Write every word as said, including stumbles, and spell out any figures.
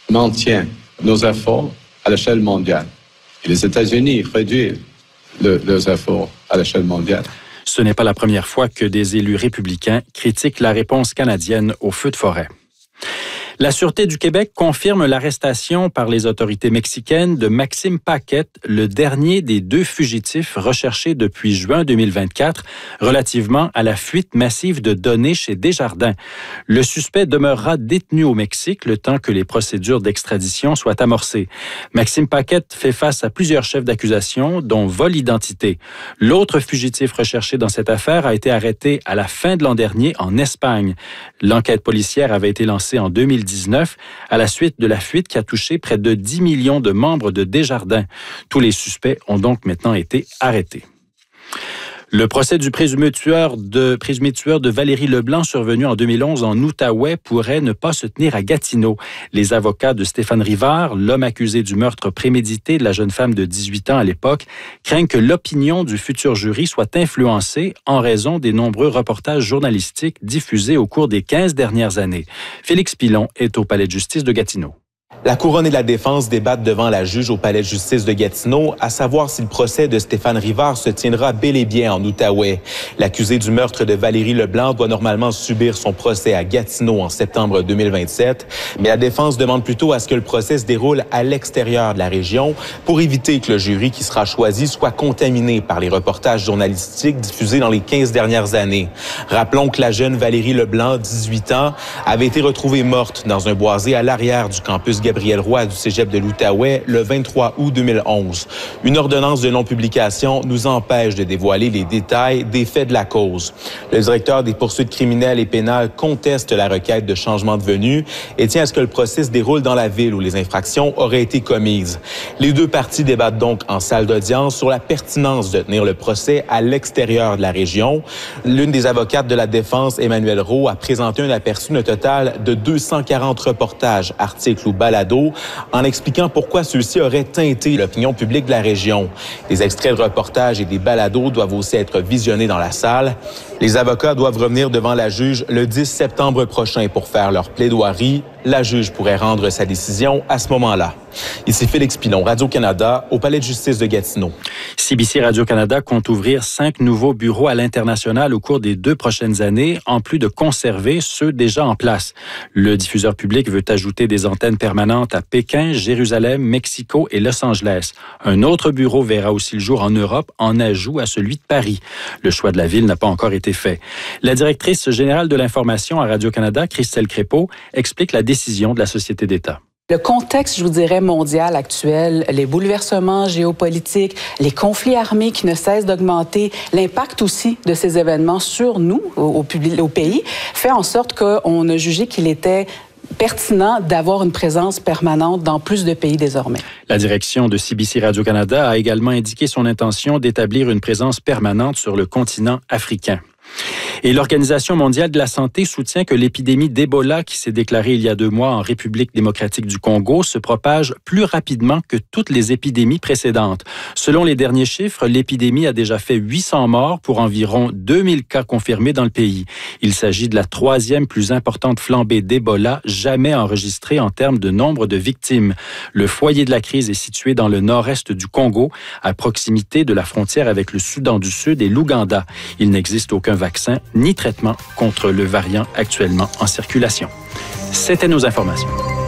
maintient nos efforts à l'échelle mondiale. Et les États-Unis réduisent le, leurs efforts à l'échelle mondiale. Ce n'est pas la première fois que des élus républicains critiquent la réponse canadienne aux feux de forêt. La Sûreté du Québec confirme l'arrestation par les autorités mexicaines de Maxime Paquette, le dernier des deux fugitifs recherchés depuis juin deux mille vingt-quatre, relativement à la fuite massive de données chez Desjardins. Le suspect demeurera détenu au Mexique le temps que les procédures d'extradition soient amorcées. Maxime Paquette fait face à plusieurs chefs d'accusation, dont vol d'identité. L'autre fugitif recherché dans cette affaire a été arrêté à la fin de l'an dernier en Espagne. L'enquête policière avait été lancée en deux mille dix-neuf à la suite de la fuite qui a touché près de dix millions de membres de Desjardins. Tous les suspects ont donc maintenant été arrêtés. Le procès du présumé tueur de, présumé tueur de Valérie Leblanc survenu en deux mille onze en Outaouais pourrait ne pas se tenir à Gatineau. Les avocats de Stéphane Rivard, l'homme accusé du meurtre prémédité de la jeune femme de dix-huit ans à l'époque, craignent que l'opinion du futur jury soit influencée en raison des nombreux reportages journalistiques diffusés au cours des quinze dernières années. Félix Pilon est au Palais de justice de Gatineau. La Couronne et la défense débattent devant la juge au Palais de justice de Gatineau à savoir si le procès de Stéphane Rivard se tiendra bel et bien en Outaouais. L'accusé du meurtre de Valérie Leblanc doit normalement subir son procès à Gatineau en septembre deux mille vingt-sept, mais la défense demande plutôt à ce que le procès se déroule à l'extérieur de la région pour éviter que le jury qui sera choisi soit contaminé par les reportages journalistiques diffusés dans les quinze dernières années. Rappelons que la jeune Valérie Leblanc, dix-huit ans, avait été retrouvée morte dans un boisé à l'arrière du campus Gabriel Roy du cégep de l'Outaouais le vingt-trois août deux mille onze. Une ordonnance de non-publication nous empêche de dévoiler les détails des faits de la cause. Le directeur des poursuites criminelles et pénales conteste la requête de changement de venue et tient à ce que le procès se déroule dans la ville où les infractions auraient été commises. Les deux parties débattent donc en salle d'audience sur la pertinence de tenir le procès à l'extérieur de la région. L'une des avocates de la défense, Emmanuelle Roux, a présenté un aperçu d'un total de deux cent quarante reportages, articles ou balados en expliquant pourquoi ceux-ci auraient teinté l'opinion publique de la région. Des extraits de reportages et des balados doivent aussi être visionnés dans la salle. Les avocats doivent revenir devant la juge le dix septembre prochain pour faire leur plaidoirie. La juge pourrait rendre sa décision à ce moment-là. Ici Félix Pilon, Radio-Canada, au Palais de justice de Gatineau. C B C Radio-Canada compte ouvrir cinq nouveaux bureaux à l'international au cours des deux prochaines années, en plus de conserver ceux déjà en place. Le diffuseur public veut ajouter des antennes permanentes à Pékin, Jérusalem, Mexico et Los Angeles. Un autre bureau verra aussi le jour en Europe, en ajout à celui de Paris. Le choix de la ville n'a pas encore été fait. La directrice générale de l'information à Radio-Canada, Christelle Crépeau, explique la décision de la Société d'État. Le contexte, je vous dirais, mondial actuel, les bouleversements géopolitiques, les conflits armés qui ne cessent d'augmenter, l'impact aussi de ces événements sur nous, au, au pays, fait en sorte qu'on a jugé qu'il était pertinent d'avoir une présence permanente dans plus de pays désormais. La direction de C B C Radio-Canada a également indiqué son intention d'établir une présence permanente sur le continent africain. Et l'Organisation mondiale de la santé soutient que l'épidémie d'Ebola qui s'est déclarée il y a deux mois en République démocratique du Congo se propage plus rapidement que toutes les épidémies précédentes. Selon les derniers chiffres, l'épidémie a déjà fait huit cents morts pour environ deux mille cas confirmés dans le pays. Il s'agit de la troisième plus importante flambée d'Ebola jamais enregistrée en termes de nombre de victimes. Le foyer de la crise est situé dans le nord-est du Congo, à proximité de la frontière avec le Soudan du Sud et l'Ouganda. Il n'existe aucun vaccin ni traitement contre le variant actuellement en circulation. C'était nos informations.